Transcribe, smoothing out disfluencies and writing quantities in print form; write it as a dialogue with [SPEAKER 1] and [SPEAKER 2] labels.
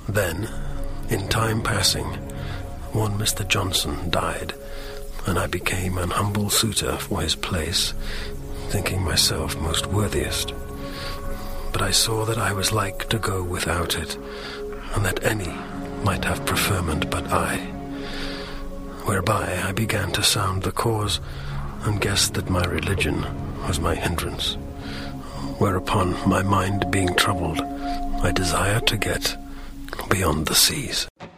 [SPEAKER 1] Then, in time passing, one Mr. Johnson died, and I became an humble suitor for his place, thinking myself most worthiest. But I saw that I was like to go without it, and that any might have preferment but I. Whereby I began to sound the cause, and guessed that my religion was my hindrance. Whereupon, my mind being troubled, I desired to get beyond the seas.